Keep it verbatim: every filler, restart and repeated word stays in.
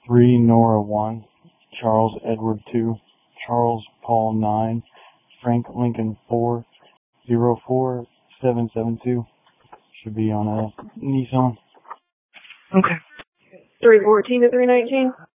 three Nora one, Charles Edward two, Charles Paul nine, Frank Lincoln four, zero four seven seven two. Should be on a Nissan. Okay. three fourteen to three nineteen?